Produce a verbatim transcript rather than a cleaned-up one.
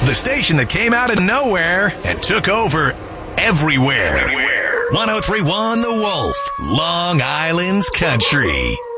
The station that came out of nowhere and took over everywhere. Everywhere. one oh three point one The Wolf, Long Island's country.